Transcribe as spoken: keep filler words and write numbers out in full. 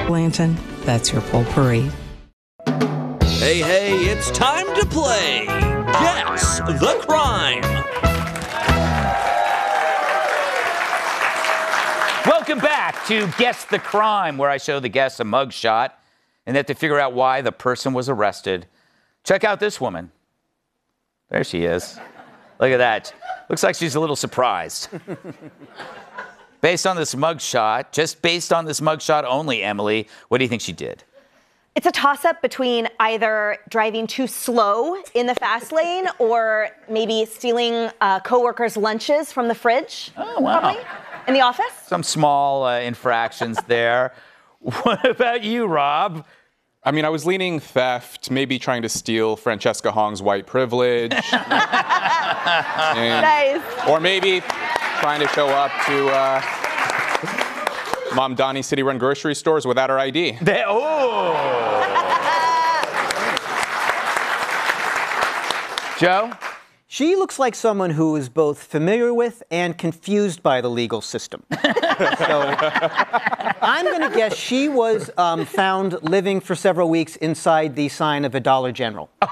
Blanton, that's your potpourri. Hey, hey, it's time to play Guess the Crime. Welcome back to Guess the Crime, where I show the guests a mugshot and they have to figure out why the person was arrested. Check out this woman. There she is. Look at that. Looks like she's a little surprised. Based on this mugshot, just based on this mugshot only, Emily, what do you think she did? It's a toss-up between either driving too slow in the fast lane or maybe stealing uh, coworkers' lunches from the fridge. Oh, wow. Probably, in the office. Some small uh, infractions there. What about you, Rob? I mean, I was leaning theft, maybe trying to steal Francesca Hong's white privilege. And, Nice. or maybe trying to show up to uh, Mom Donnie's City Run grocery stores without her I D. They, oh! Joe? She looks like someone who is both familiar with and confused by the legal system. So I'm going to guess she was um, found living for several weeks inside the sign of a Dollar General.